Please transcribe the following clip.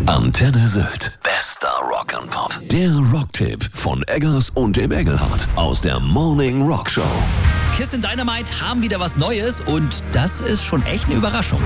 Antenne Sylt. Bester Rock'n'Pop. Der Rocktipp von Eggers und dem Engelhardt aus der Morning Rock Show. Kiss in Dynamite haben wieder was Neues und das ist schon echt eine Überraschung.